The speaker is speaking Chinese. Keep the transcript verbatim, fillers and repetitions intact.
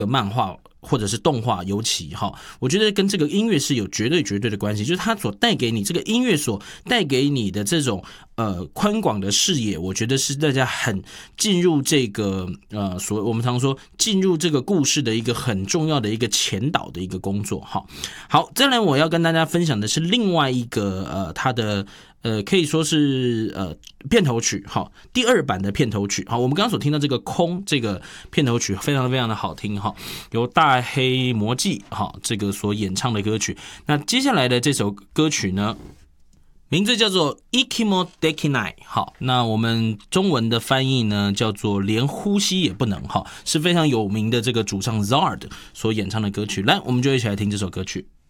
漫画或者是动画，尤其哈，我觉得跟这个音乐是有绝对绝对的关系，就是它所带给你这个音乐所带给你的这种呃宽广的视野，我觉得是大家很进入这个呃所我们常说进入这个故事的一个很重要的一个前导的一个工作哈。好，再来我要跟大家分享的是另外一个呃它的。呃，可以说是呃片头曲，好，第二版的片头曲，好，我们刚刚所听到这个空这个片头曲非常非常的好听哈，由大黑魔记哈这个所演唱的歌曲。那接下来的这首歌曲呢，名字叫做 Ikimo Dekinai， 好，那我们中文的翻译呢叫做连呼吸也不能哈，是非常有名的这个主唱 Zard 所演唱的歌曲。来，我们就一起来听这首歌曲。